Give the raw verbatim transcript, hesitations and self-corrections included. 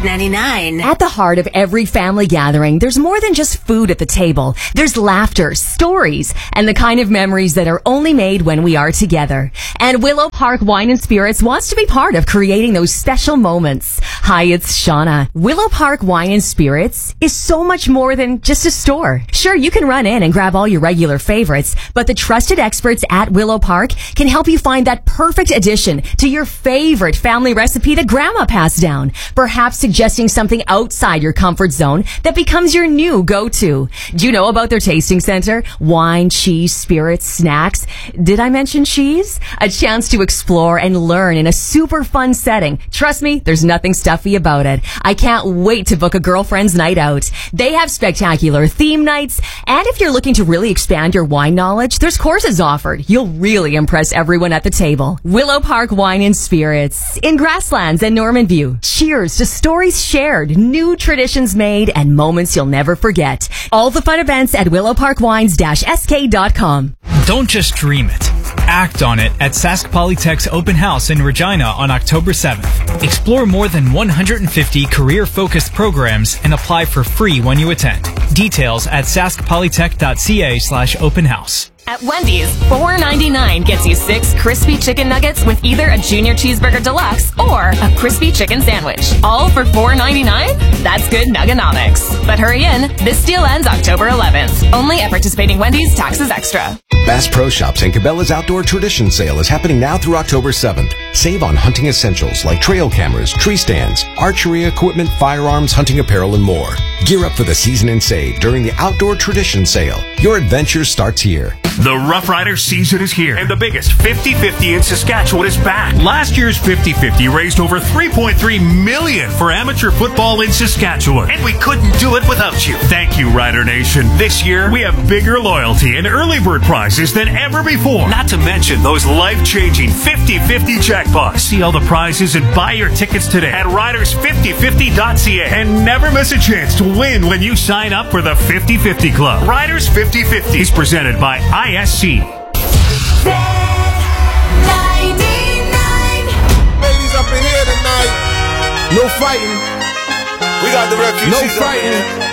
ninety-nine. At the heart of every family gathering, there's more than just food at the table. There's laughter, stories, and the kind of memories that are only made when we are together. And Willow Park Wine and Spirits wants to be part of creating those special moments. Hi, it's Shauna. Willow Park Wine and Spirits is so much more than just a store. Sure, you can run in and grab all your regular favorites, but the trusted experts at Willow Park can help you find that perfect addition to your favorite family recipe that Grandma passed down. Perhaps suggesting something outside your comfort zone that becomes your new go-to. Do you know about their tasting center? Wine, cheese, spirits, snacks. Did I mention cheese? A chance to explore and learn in a super fun setting. Trust me, there's nothing stuffy about it. I can't wait to book a girlfriend's night out. They have spectacular theme nights, and if you're looking to really expand your wine knowledge, there's courses offered. You'll really impress everyone at the table. Willow Park Wine and Spirits in Grasslands and Norman View. Cheers to stories shared, new traditions made, and moments you'll never forget. All the fun events at willow park wines dash s k dot com. Don't just dream it. Act on it at Sask Polytech's open house in Regina on October seventh. Explore more than one hundred fifty career-focused programs and apply for free when you attend. Details at sask polytech dot c a slash open house. At Wendy's, four ninety-nine gets you six crispy chicken nuggets with either a Junior Cheeseburger Deluxe or a crispy chicken sandwich. All for four ninety-nine? That's good nuggonomics. But hurry in, this deal ends October eleventh. Only at participating Wendy's, taxes extra. Bass Pro Shops and Cabela's Outdoor Tradition Sale is happening now through October seventh. Save on hunting essentials like trail cameras, tree stands, archery equipment, firearms, hunting apparel, and more. Gear up for the season and save during the Outdoor Tradition Sale. Your adventure starts here. The Rough Rider season is here, and the biggest fifty fifty in Saskatchewan is back. Last year's fifty fifty raised over three point three million dollars for amateur football in Saskatchewan, and we couldn't do it without you. Thank you, Rider Nation. This year, we have bigger loyalty and early bird prizes than ever before. Not to mention those life-changing fifty fifty jackpots. See all the prizes and buy your tickets today at riders fifty fifty dot c a, and never miss a chance to win when you sign up for the fifty fifty Club. Riders fifty fifty is presented by I S C. Ladies up in here tonight. No fighting. We got the refugees. No fighting.